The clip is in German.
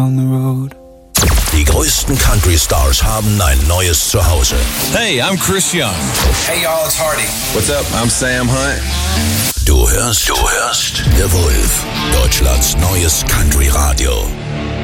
on the road. Die größten Country-Stars haben ein neues Zuhause. Hey, I'm Chris Young. Hey y'all, it's Hardy. What's up? I'm Sam Hunt. Du hörst The Wolf, Deutschlands neues Country-Radio.